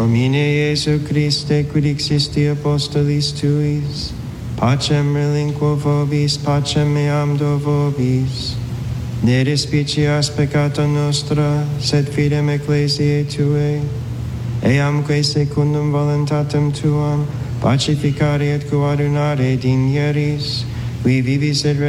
Domine Iesu Christe, quid existi apostolis tuis, pacem relinquo vobis, pacem meam do vobis. Ne respicias peccata nostra, sed fidem ecclesiae Tuae, eamque secundum voluntatem Tuam, pacificare et coadunare digneris, qui vivis et